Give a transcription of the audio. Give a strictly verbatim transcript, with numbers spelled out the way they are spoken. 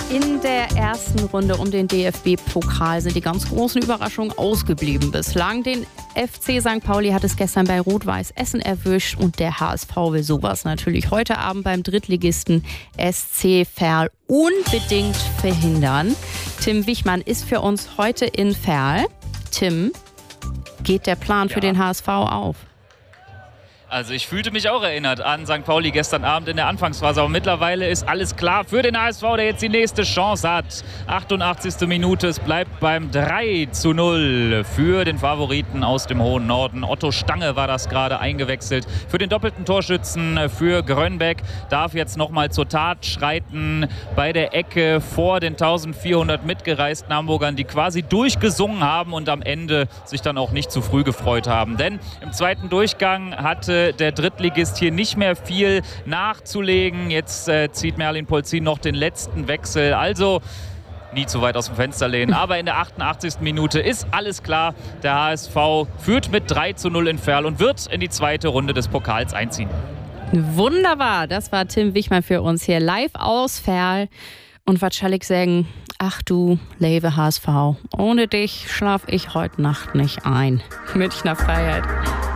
In der ersten Runde um den D F B-Pokal sind die ganz großen Überraschungen ausgeblieben bislang. Den F C Sankt Pauli hat es gestern bei Rot-Weiß Essen erwischt und der H S V will sowas natürlich heute Abend beim Drittligisten S C Verl unbedingt verhindern. Tim Wichmann ist für uns heute in Verl. Tim, geht der Plan ja. für den H S V auf? Also ich fühlte mich auch erinnert an Sankt Pauli gestern Abend in der Anfangsphase. Aber mittlerweile ist alles klar für den H S V, der jetzt die nächste Chance hat. achtundachtzigste Minute, es bleibt beim drei zu null für den Favoriten aus dem hohen Norden. Otto Stange war das gerade eingewechselt. Für den doppelten Torschützen für Grönbeck darf jetzt nochmal zur Tat schreiten bei der Ecke vor den eintausendvierhundert mitgereisten Hamburgern, die quasi durchgesungen haben und am Ende sich dann auch nicht zu früh gefreut haben. Denn im zweiten Durchgang hatte der Drittligist hier nicht mehr viel nachzulegen. Jetzt äh, zieht Merlin Polzin noch den letzten Wechsel. Also nie zu weit aus dem Fenster lehnen. Aber in der achtundachtzigsten Minute ist alles klar. Der H S V führt mit drei zu null in Verl und wird in die zweite Runde des Pokals einziehen. Wunderbar, das war Tim Wichmann für uns hier live aus Verl. Und was soll ich sagen? Ach du, liebe H S V, ohne dich schlaf ich heute Nacht nicht ein. Münchner Freiheit.